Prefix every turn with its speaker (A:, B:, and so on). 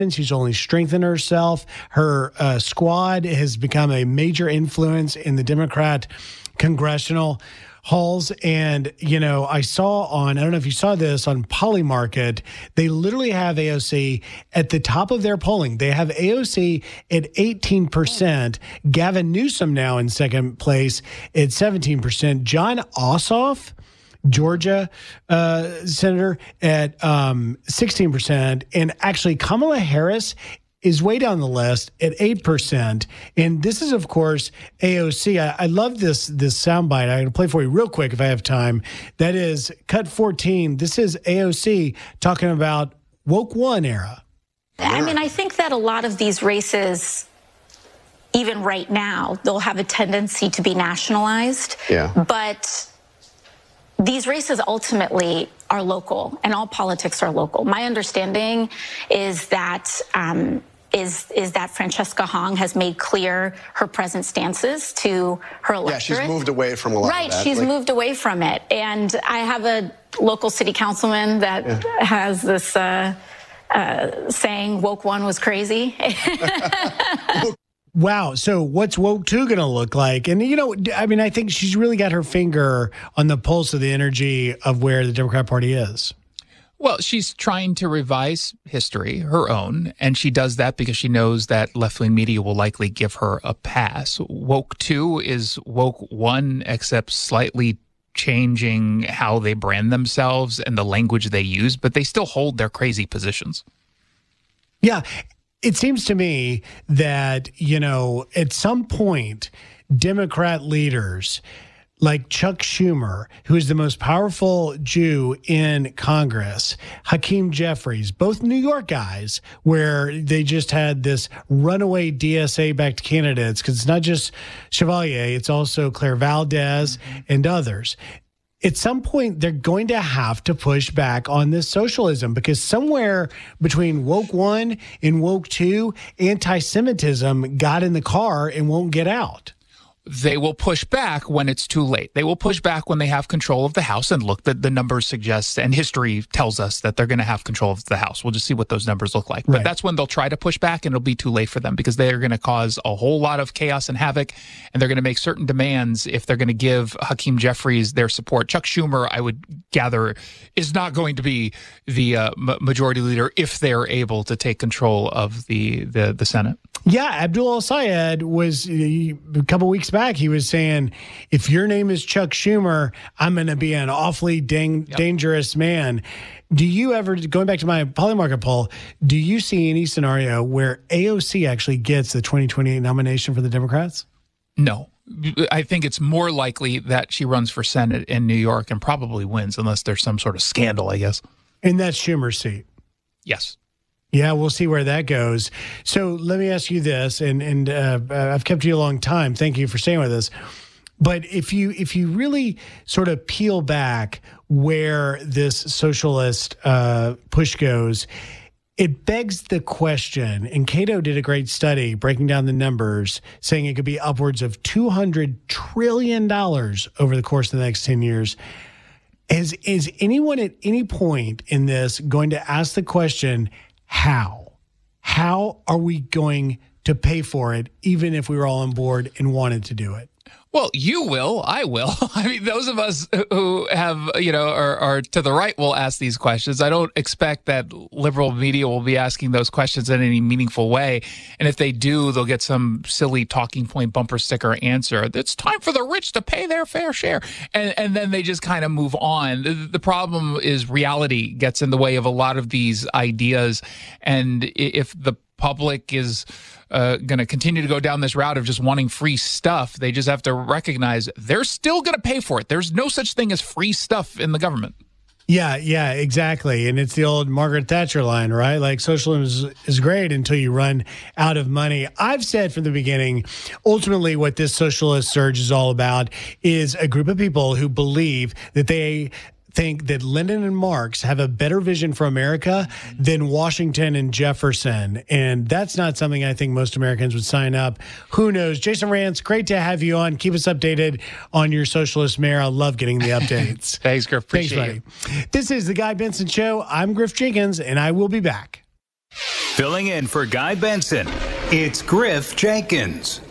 A: She's only strengthened herself. Her squad has become a major influence in the Democrat congressional halls. And, you know, I don't know if you saw this on Polymarket, they literally have AOC at the top of their polling. They have AOC at 18%. Gavin Newsom now in second place at 17%. John Ossoff, Georgia senator, at 16%. And actually, Kamala Harris is way down the list at 8%. And this is, of course, AOC. I love this soundbite. I'm going to play for you real quick if I have time. That is cut 14. This is AOC talking about woke one era.
B: I mean, I think that a lot of these races, even right now, they'll have a tendency to be nationalized. Yeah. But these races ultimately are local, and all politics are local. My understanding is that that Francesca Hong has made clear her present stances to her electorate.
C: Yeah, she's moved away from a lot of that.
B: Right, she's moved away from it. And I have a local city councilman that has this saying, woke one was crazy.
A: Wow. So what's woke two going to look like? And, you know, I mean, I think she's really got her finger on the pulse of the energy of where the Democrat Party is.
D: Well, she's trying to revise history, her own, and she does that because she knows that left-wing media will likely give her a pass. Woke 2 is woke 1, except slightly changing how they brand themselves and the language they use, but they still hold their crazy positions.
A: Yeah. It seems to me that, you know, at some point, Democrat leaders like Chuck Schumer, who is the most powerful Jew in Congress, Hakeem Jeffries, both New York guys, where they just had this runaway DSA-backed candidates, because it's not just Chevalier, it's also Claire Valdez and others. At some point, they're going to have to push back on this socialism, because somewhere between woke 1 and woke 2, anti-Semitism got in the car and won't get out.
D: They will push back when it's too late. They will push back when they have control of the House. And look, the numbers suggest, and history tells us that they're going to have control of the House. We'll just see what those numbers look like. But that's when they'll try to push back, and it'll be too late for them, because they are going to cause a whole lot of chaos and havoc, and they're going to make certain demands if they're going to give Hakeem Jeffries their support. Chuck Schumer, I would gather, is not going to be the majority leader if they're able to take control of the Senate.
A: Yeah, Abdul El-Sayed was a couple weeks back. He was saying, if your name is Chuck Schumer, I'm going to be an awfully dangerous man. Do you ever, going back to my Polymarket poll, do you see any scenario where AOC actually gets the 2028 nomination for the Democrats?
D: No. I think it's more likely that she runs for Senate in New York and probably wins, unless there's some sort of scandal, I guess.
A: And that's Schumer's seat.
D: Yes.
A: Yeah, we'll see where that goes. So let me ask you this, and I've kept you a long time. Thank you for staying with us. But if you really sort of peel back where this socialist push goes, it begs the question, and Cato did a great study breaking down the numbers, saying it could be upwards of $200 trillion over the course of the next 10 years. Is anyone at any point in this going to ask the question, how? How are we going to pay for it, even if we were all on board and wanted to do it?
D: Well, you will. I will. I mean, those of us who have, you know, are to the right will ask these questions. I don't expect that liberal media will be asking those questions in any meaningful way. And if they do, they'll get some silly talking point bumper sticker answer. It's time for the rich to pay their fair share. And then they just kind of move on. The problem is reality gets in the way of a lot of these ideas. And if the public is going to continue to go down this route of just wanting free stuff, they just have to recognize they're still going to pay for it. There's no such thing as free stuff in the government.
A: Yeah, exactly. And it's the old Margaret Thatcher line, right? Like, socialism is great until you run out of money. I've said from the beginning, ultimately what this socialist surge is all about is a group of people who believe that they think that Lenin and Marx have a better vision for America than Washington and Jefferson. And that's not something I think most Americans would sign up. Who knows? Jason Rantz, great to have you on. Keep us updated on your socialist mayor. I love getting the updates.
D: Thanks, Griff. Appreciate
A: Thanks, buddy. This is The Guy Benson Show. I'm Griff Jenkins, and I will be back.
C: Filling in for Guy Benson, it's Griff Jenkins.